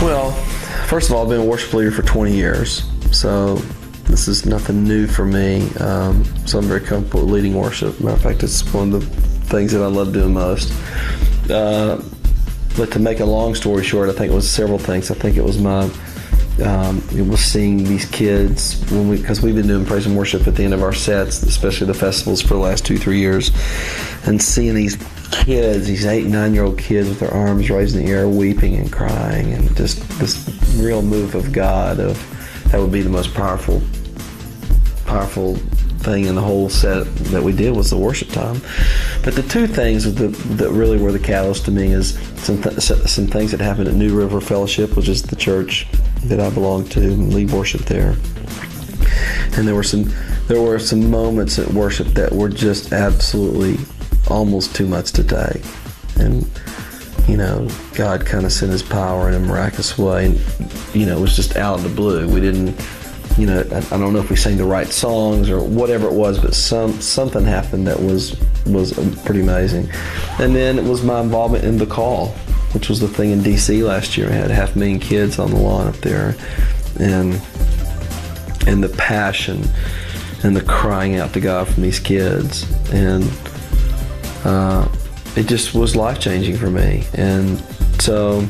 Well, first of all, I've been a worship leader for 20 years, so this is nothing new for me. So I'm very comfortable with leading worship. Matter of fact, it's one of the things that I love doing most. But to make a long story short, I think it was several things. I think it was it was seeing these kids because we've been doing praise and worship at the end of our sets, especially the festivals, for the last 2-3 years, and seeing these kids, these 8- and 9-year-old kids with their arms raised in the air, weeping and crying, and just this real move of God. That would be the most powerful thing in the whole set that we did was the worship time. But the two things that really were the catalyst to me is some things that happened at New River Fellowship, which is the church that I belong to and lead worship there. And there were some moments at worship that were just absolutely almost too much to take. And God kind of sent His power in a miraculous way, and it was just out of the blue. We didn't. I don't know if we sang the right songs or whatever it was, but something happened that was pretty amazing. And then it was my involvement in The Call, which was the thing in D.C. last year. I had 500,000 kids on the lawn up there, and the passion and the crying out to God from these kids, and it just was life-changing for me. And so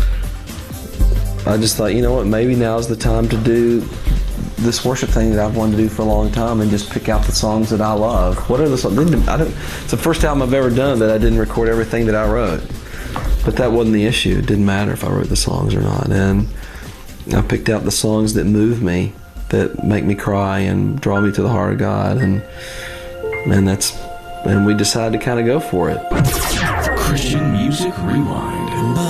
I just thought, maybe now's the time to do this worship thing that I've wanted to do for a long time, and just pick out the songs that I love. What are the songs? It's the first album I've ever done that I didn't record everything that I wrote. But that wasn't the issue. It didn't matter if I wrote the songs or not. And I picked out the songs that move me, that make me cry and draw me to the heart of God. And we decided to kind of go for it. Christian Music Rewind.